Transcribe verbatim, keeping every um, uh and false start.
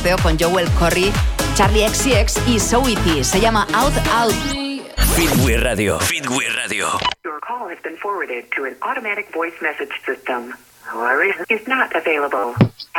con Joel Corry, Charlie X C X y Saweetie. Se llama Out Out. Feedway Radio. Feedway Radio. Your call has been forwarded to an automatic voice message system. However, is not available.